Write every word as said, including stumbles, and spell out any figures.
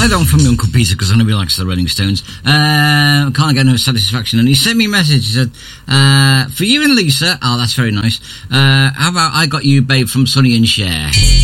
Another one from my Uncle Peter, because I know he likes the Rolling Stones. Uh, can't get no satisfaction. And he sent me a message. He said, uh, for you and Lisa, oh, that's very nice. Uh, how about I Got You, Babe, from Sonny and Cher?